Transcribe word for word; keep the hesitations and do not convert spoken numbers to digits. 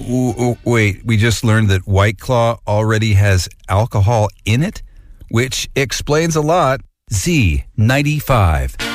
w- w- wait, we just learned that White Claw already has alcohol in it, which explains a lot. Z ninety-five.